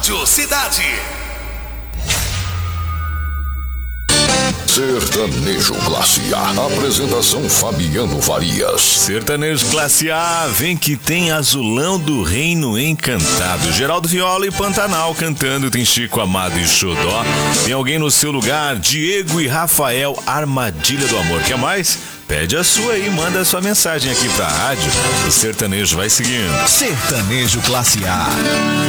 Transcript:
Rádio Cidade. Sertanejo Classe A. Apresentação Fabiano Farias. Sertanejo Classe A, vem que tem Azulão do Reino Encantado. Geraldo Viola e Pantanal cantando, tem Chico Amado e Xodó. Tem alguém no seu lugar, Diego e Rafael, Armadilha do Amor. Quer mais? Pede a sua aí, manda a sua mensagem aqui pra rádio. O sertanejo vai seguindo. Sertanejo Classe A.